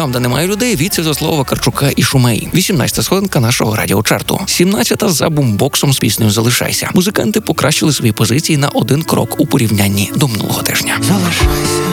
Там, де немає людей, від Святослава Вакарчука і Шумеї. 18-та сходинка нашого радіочарту. 17-та за бумбоксом з піснею «Залишайся». Музиканти покращили свої позиції на один крок у порівнянні до минулого тижня. Залишайся.